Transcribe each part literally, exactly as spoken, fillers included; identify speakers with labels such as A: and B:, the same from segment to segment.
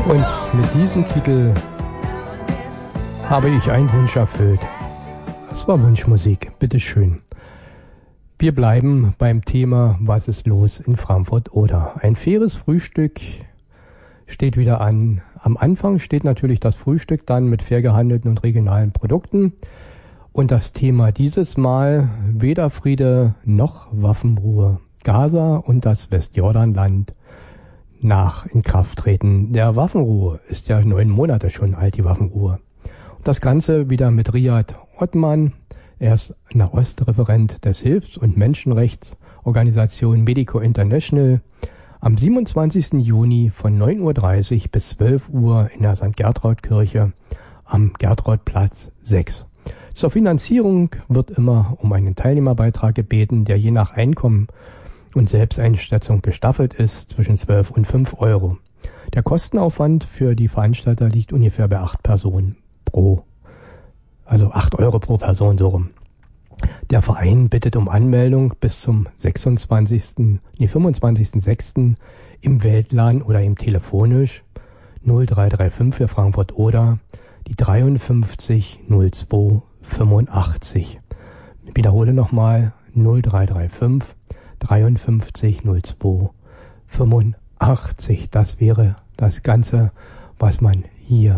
A: Und mit diesem Titel habe ich einen Wunsch erfüllt. Es war Wunschmusik, bitteschön. Wir bleiben beim Thema, was ist los in Frankfurt-Oder. Ein faires Frühstück steht wieder an. Am Anfang steht natürlich das Frühstück dann mit fair gehandelten und regionalen Produkten. Und das Thema dieses Mal: weder Friede noch Waffenruhe. Gaza und das Westjordanland nach Inkrafttreten der Waffenruhe. Ist ja neun Monate schon alt, die Waffenruhe. Und das Ganze wieder mit Riyad Othman. Er ist Nahostreferent des Hilfs- und Menschenrechtsorganisation Medico International. Am siebenundzwanzigsten Juni von neun Uhr dreißig bis zwölf Uhr in der Sankt Gertraud-Kirche am Gertraudplatz sechs. Zur Finanzierung wird immer um einen Teilnehmerbeitrag gebeten, der je nach Einkommen und Selbsteinschätzung gestaffelt ist zwischen zwölf und fünf Euro. Der Kostenaufwand für die Veranstalter liegt ungefähr bei acht Personen pro, also acht Euro pro Person so rum. Der Verein bittet um Anmeldung bis zum sechsundzwanzigsten, nee, fünfundzwanzigsten sechsten im Weltladen oder eben telefonisch null drei drei fünf für Frankfurt-Oder, die dreiundfünfzig null zwei fünfundachtzig. Ich wiederhole nochmal null drei drei fünf dreiundfünfzig null zwei fünfundachtzig. Das wäre das Ganze, was man hier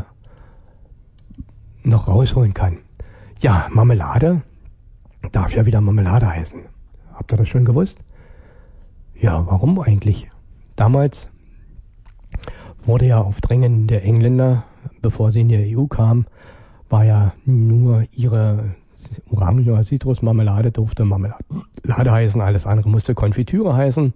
A: noch rausholen kann. Ja, Marmelade darf ja wieder Marmelade heißen. Habt ihr das schon gewusst? Ja, warum eigentlich? Damals wurde ja auf Drängen der Engländer, bevor sie in die E U kamen, war ja nur ihre Orange- oder Zitrusmarmelade durfte Marmelade heißen, alles andere musste Konfitüre heißen.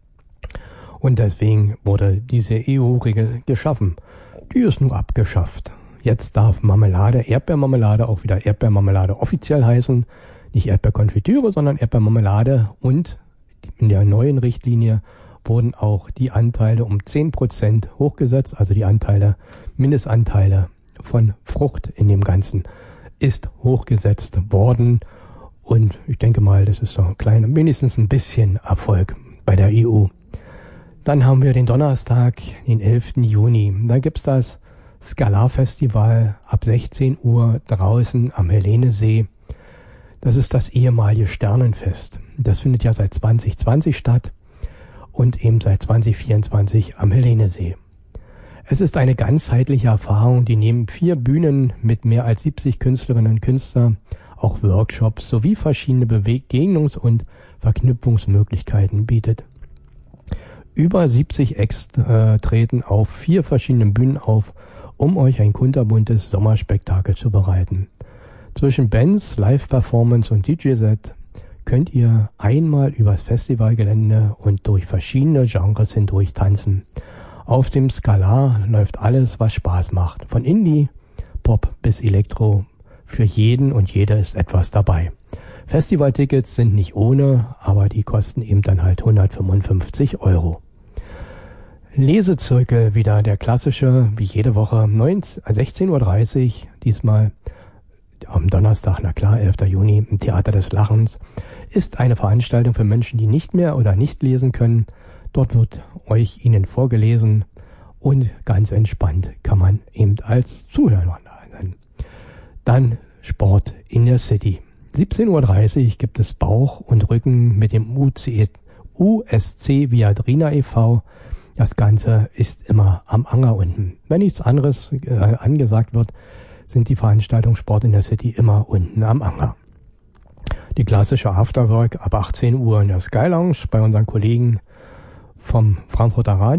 A: Und deswegen wurde diese E U-Regel geschaffen. Die ist nur abgeschafft. Jetzt darf Marmelade, Erdbeermarmelade auch wieder Erdbeermarmelade offiziell heißen. Nicht Erdbeerkonfitüre, sondern Erdbeermarmelade. Und in der neuen Richtlinie wurden auch die Anteile um zehn Prozent hochgesetzt, also die Anteile, Mindestanteile von Frucht in dem Ganzen ist hochgesetzt worden. Und ich denke mal, das ist so ein kleiner, wenigstens ein bisschen Erfolg bei der E U. Dann haben wir den Donnerstag, den elften Juni. Da gibt's das Skalar-Festival ab sechzehn Uhr draußen am Helenesee. Das ist das ehemalige Sternenfest. Das findet ja seit zwanzig zwanzig statt und eben seit zwanzig vierundzwanzig am Helenesee. Es ist eine ganzheitliche Erfahrung, die neben vier Bühnen mit mehr als siebzig Künstlerinnen und Künstlern auch Workshops sowie verschiedene Begegnungs- und Verknüpfungsmöglichkeiten bietet. Über siebzig Acts äh, treten auf vier verschiedenen Bühnen auf, um euch ein kunterbuntes Sommerspektakel zu bereiten. Zwischen Bands, Live-Performance und D J-Set könnt ihr einmal übers Festivalgelände und durch verschiedene Genres hindurch tanzen. Auf dem Skalar läuft alles, was Spaß macht. Von Indie, Pop bis Elektro. Für jeden und jede ist etwas dabei. Festivaltickets sind nicht ohne, aber die kosten eben dann halt hundertfünfundfünfzig Euro. Lesezirkel wieder der klassische, wie jede Woche, sechzehn Uhr dreißig, diesmal am Donnerstag, na klar, elften Juni, im Theater des Lachens, ist eine Veranstaltung für Menschen, die nicht mehr oder nicht lesen können. Dort wird euch ihnen vorgelesen und ganz entspannt kann man eben als Zuhörer sein. Dann Sport in der City. siebzehn Uhr dreißig gibt es Bauch und Rücken mit dem U S C Viadrina e V Das Ganze ist immer am Anger unten. Wenn nichts anderes äh, angesagt wird, sind die Veranstaltungen Sport in der City immer unten am Anger. Die klassische Afterwork ab achtzehn Uhr in der Sky Lounge bei unseren Kollegen vom Frankfurter Radio.